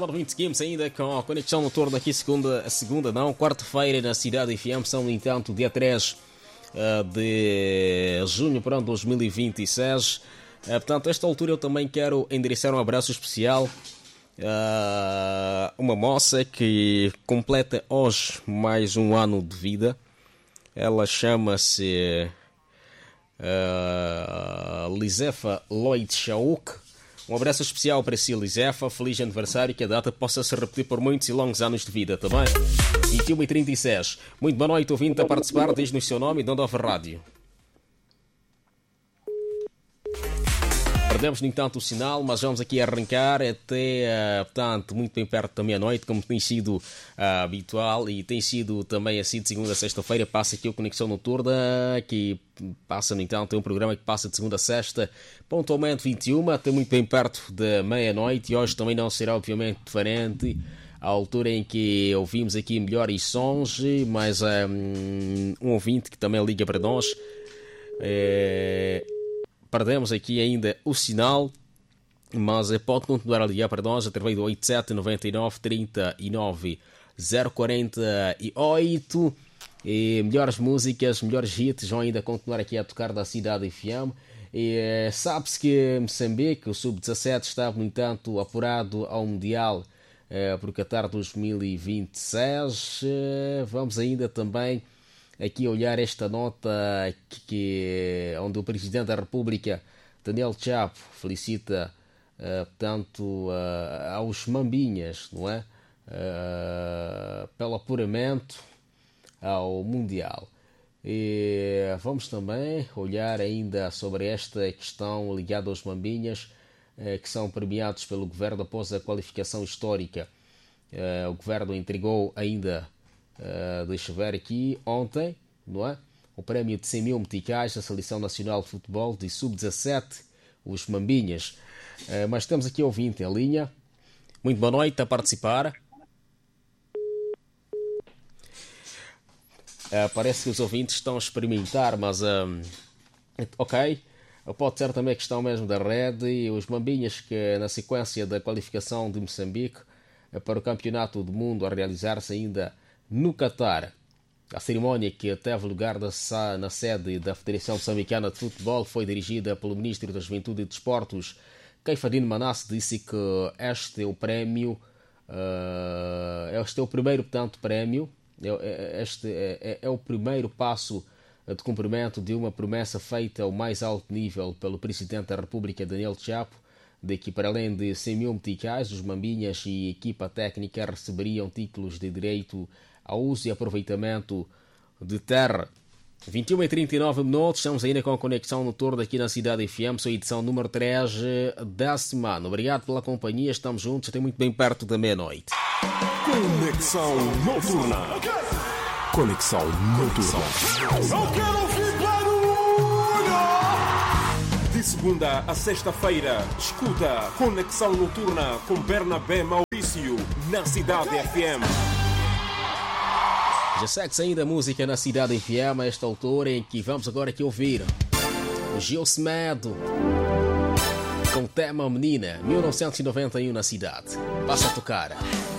ouvintes, seguimos ainda com a conexão noturna aqui, quarta-feira na Cidade FM, são no entanto dia 3 de junho para 2026. Portanto, a esta altura eu também quero endereçar um abraço especial a uma moça que completa hoje mais um ano de vida. Ela chama-se Lizefa Lloyd Chauk. Um abraço especial para si, Lizefa. Feliz aniversário, que a data possa se repetir por muitos e longos anos de vida, tá bem? 21h36. Muito boa noite, ouvinte a participar. Diz-nos seu nome e de onde ouve a rádio. Perdemos, no entanto, o sinal, mas vamos aqui arrancar até, portanto, muito bem perto da meia-noite, como tem sido habitual, e tem sido também assim de segunda a sexta-feira. Passa aqui o Conexão Noturna, que passa, no entanto, é um programa que passa de segunda a sexta, pontualmente 21, até muito bem perto da meia-noite, e hoje também não será, obviamente, diferente, à altura em que ouvimos aqui melhores sons, mas um ouvinte que também liga para nós. Perdemos aqui ainda o sinal, mas pode continuar a ligar para nós através do 87 99 39 048. E melhores músicas, melhores hits vão ainda continuar aqui a tocar da Cidade FM. E sabe-se que Moçambique, o Sub-17, estava, no entanto, apurado ao Mundial por Qatar 2026. Vamos ainda também aqui olhar esta nota onde o Presidente da República, Daniel Chapo, felicita, portanto, aos Mambinhas, não é? Pelo apuramento ao Mundial. E vamos também olhar ainda sobre esta questão ligada aos Mambinhas, que são premiados pelo Governo após a qualificação histórica. O Governo entregou ainda, deixa eu ver aqui, ontem, não é? O prémio de 100 mil meticais da Seleção Nacional de Futebol de Sub-17, os Mambinhas. Mas temos aqui ouvinte em linha. Muito boa noite a participar. Parece que os ouvintes estão a experimentar, mas ok. Pode ser também a questão mesmo da rede. E os Mambinhas, que na sequência da qualificação de Moçambique para o Campeonato do Mundo a realizar-se ainda no Qatar. A cerimónia, que teve lugar na sede da Federação Moçambicana de Futebol, foi dirigida pelo Ministro da Juventude e Desportos, Caifadine Manasse. Disse que este é o prémio, este é o primeiro, portanto, prémio, este é o primeiro passo de cumprimento de uma promessa feita ao mais alto nível pelo Presidente da República, Daniel Chapo, de que, para além de 100 mil meticais, os Mambinhas e equipa técnica receberiam títulos de direito ao uso e aproveitamento de terra. 21h39 minutos, estamos ainda com a Conexão Noturna aqui na Cidade FM, sua edição número 3 da semana. Obrigado pela companhia, estamos juntos até muito bem perto da meia-noite. Conexão Noturna. Conexão Noturna. Eu quero ouvir barulho! De segunda a sexta-feira, escuta Conexão Noturna com Bernabé Maurício na Cidade FM. Já segue-se ainda a música na Cidade FM a esta altura, em que vamos agora aqui ouvir o Gilson Medo com o tema Menina, 1991 na cidade. Passa a tocar.